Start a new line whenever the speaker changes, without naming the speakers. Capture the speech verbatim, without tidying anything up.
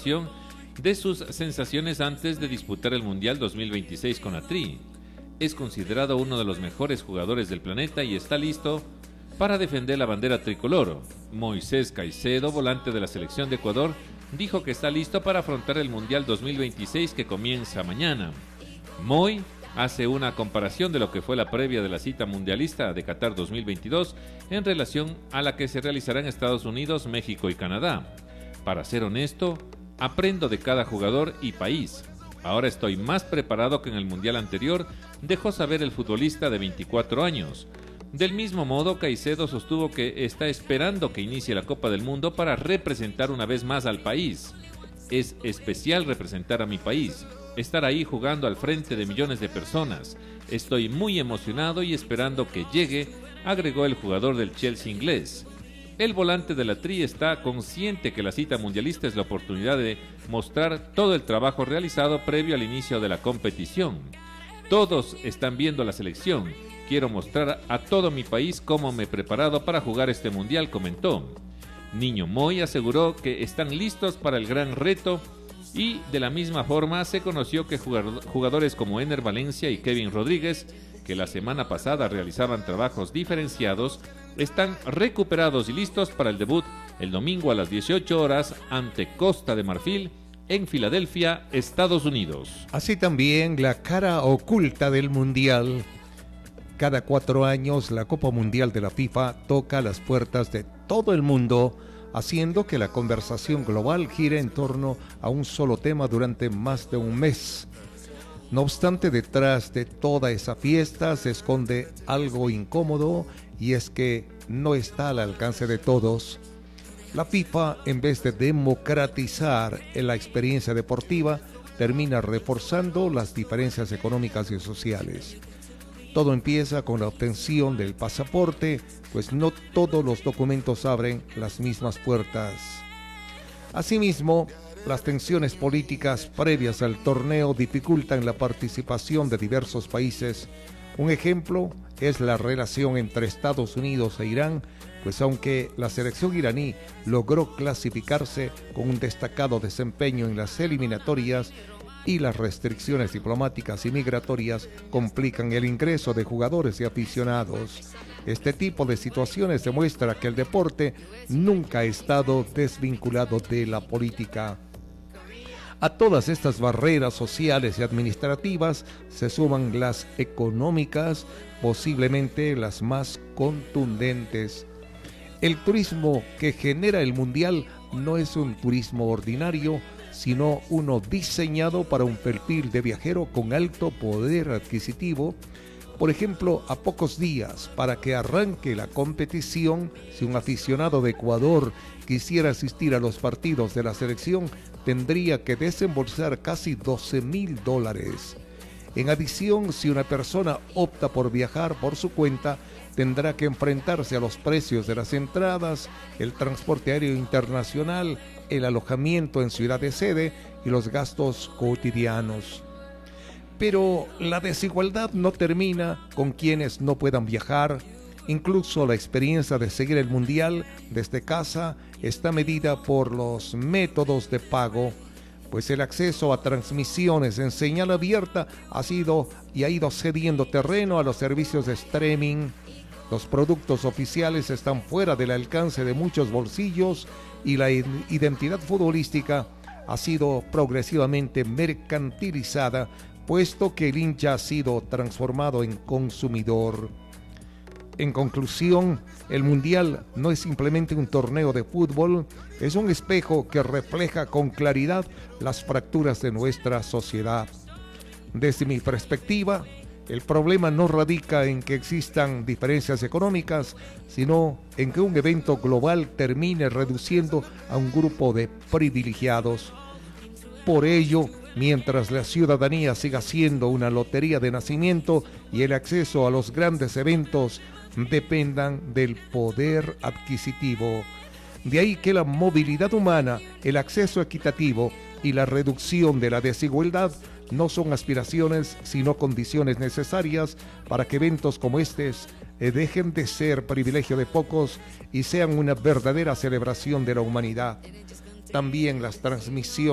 información de sus sensaciones antes de disputar el Mundial dos mil veintiséis con la Tri. Es considerado uno de los mejores jugadores del planeta y está listo para defender la bandera tricolor. Moisés Caicedo, volante de la selección de Ecuador, dijo que está listo para afrontar el Mundial dos mil veintiséis que comienza mañana. Moy hace una comparación de lo que fue la previa de la cita mundialista de Qatar dos mil veintidós en relación a la que se realizará en Estados Unidos, México y Canadá. Para ser honesto, aprendo de cada jugador y país. Ahora estoy más preparado que en el Mundial anterior, dejó saber el futbolista de veinticuatro años. Del mismo modo, Caicedo sostuvo que está esperando que inicie la Copa del Mundo para representar una vez más al país. Es especial representar a mi país, estar ahí jugando al frente de millones de personas. Estoy muy emocionado y esperando que llegue, agregó el jugador del Chelsea inglés. El volante de la Tri está consciente que la cita mundialista es la oportunidad de mostrar todo el trabajo realizado previo al inicio de la competición. Todos están viendo la selección. Quiero mostrar a todo mi país cómo me he preparado para jugar este mundial, comentó. Niño Moy aseguró que están listos para el gran reto y de la misma forma se conoció que jugadores como Ener Valencia y Kevin Rodríguez, que la semana pasada realizaban trabajos diferenciados, están recuperados y listos para el debut el domingo a las dieciocho horas ante Costa de Marfil en Filadelfia, Estados Unidos.
Así también la cara oculta del Mundial. Cada cuatro años la Copa Mundial de la FIFA toca las puertas de todo el mundo, haciendo que la conversación global gire en torno a un solo tema durante más de un mes. No obstante, detrás de toda esa fiesta se esconde algo incómodo, y es que no está al alcance de todos. La FIFA, en vez de democratizar la experiencia deportiva, termina reforzando las diferencias económicas y sociales. Todo empieza con la obtención del pasaporte, pues no todos los documentos abren las mismas puertas. Asimismo, las tensiones políticas previas al torneo dificultan la participación de diversos países. Un ejemplo es la relación entre Estados Unidos e Irán, pues aunque la selección iraní logró clasificarse con un destacado desempeño en las eliminatorias, y las restricciones diplomáticas y migratorias complican el ingreso de jugadores y aficionados. Este tipo de situaciones demuestra que el deporte nunca ha estado desvinculado de la política. A todas estas barreras sociales y administrativas se suman las económicas, posiblemente las más contundentes. El turismo que genera el Mundial no es un turismo ordinario, sino uno diseñado para un perfil de viajero con alto poder adquisitivo. Por ejemplo, a pocos días para que arranque la competición, si un aficionado de Ecuador quisiera asistir a los partidos de la selección, tendría que desembolsar casi doce mil dólares. En adición, si una persona opta por viajar por su cuenta, tendrá que enfrentarse a los precios de las entradas, el transporte aéreo internacional, el alojamiento en ciudad de sede y los gastos cotidianos. Pero la desigualdad no termina con quienes no puedan viajar. Incluso la experiencia de seguir el Mundial desde casa está medida por los métodos de pago, pues el acceso a transmisiones en señal abierta ha sido y ha ido cediendo terreno a los servicios de streaming. Los productos oficiales están fuera del alcance de muchos bolsillos y la identidad futbolística ha sido progresivamente mercantilizada, puesto que el hincha ha sido transformado en consumidor. En conclusión, el Mundial no es simplemente un torneo de fútbol, es un espejo que refleja con claridad las fracturas de nuestra sociedad. Desde mi perspectiva, el problema no radica en que existan diferencias económicas, sino en que un evento global termine reduciendo a un grupo de privilegiados. Por ello, mientras la ciudadanía siga siendo una lotería de nacimiento y el acceso a los grandes eventos dependan del poder adquisitivo. De ahí que la movilidad humana, el acceso equitativo y la reducción de la desigualdad no son aspiraciones, sino condiciones necesarias para que eventos como estos eh, dejen de ser privilegio de pocos y sean una verdadera celebración de la humanidad. También las transmisiones